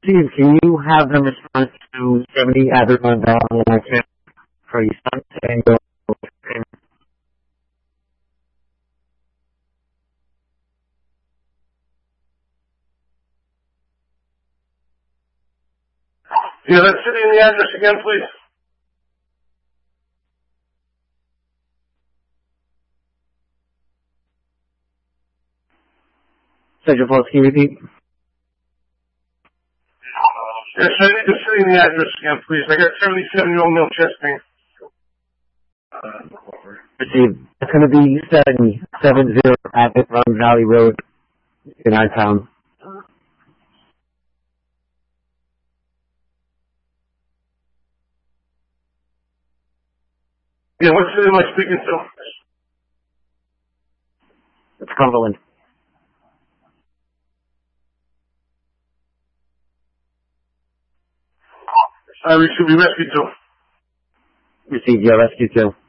received. Can you have them respond to 70 Abermont Valley and I can for your son and go? Yeah, let's city and the address again, please. Central Falls, can you repeat? Yes, I need the city and the address again, please. I got 77-year-old male chest pain. Received. It's going to be 70 Abermont Valley Road in our town. Yeah, what city am I speaking to? It's Cumberland. We should be rescued too. Received. Yeah, rescue too.